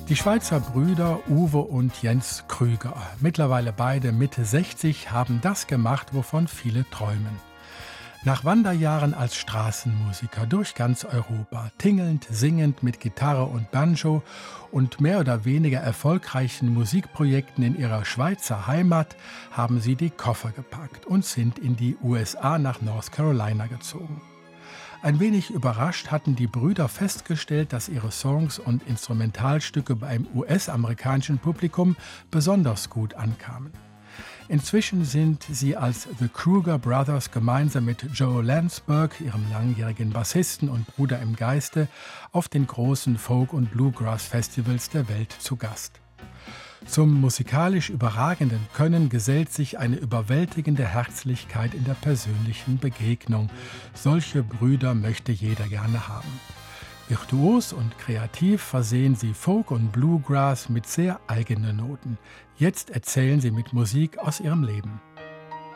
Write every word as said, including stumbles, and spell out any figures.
Die Schweizer Brüder Uwe und Jens Krüger, mittlerweile beide Mitte sechzig, haben das gemacht, wovon viele träumen. Nach Wanderjahren als Straßenmusiker durch ganz Europa, tingelnd, singend mit Gitarre und Banjo und mehr oder weniger erfolgreichen Musikprojekten in ihrer Schweizer Heimat, haben sie die Koffer gepackt und sind in die U S A nach North Carolina gezogen. Ein wenig überrascht hatten die Brüder festgestellt, dass ihre Songs und Instrumentalstücke beim U S-amerikanischen Publikum besonders gut ankamen. Inzwischen sind sie als The Kruger Brothers gemeinsam mit Joe Landsberg, ihrem langjährigen Bassisten und Bruder im Geiste, auf den großen Folk- und Bluegrass-Festivals der Welt zu Gast. Zum musikalisch überragenden Können gesellt sich eine überwältigende Herzlichkeit in der persönlichen Begegnung. Solche Brüder möchte jeder gerne haben. Virtuos und kreativ versehen sie Folk und Bluegrass mit sehr eigenen Noten. Jetzt erzählen sie mit Musik aus ihrem Leben.